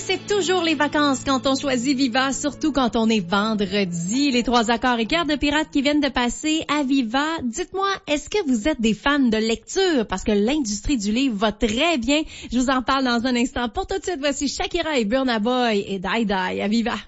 c'est toujours les vacances quand on choisit Viva, surtout quand on est vendredi. Les 3 accords et quart de pirates qui viennent de passer à Viva. Dites-moi, est-ce que vous êtes des fans de lecture? Parce que l'industrie du livre va très bien. Je vous en parle dans un instant. Pour tout de suite, voici Shakira et Burna Boy et Die Die à Viva.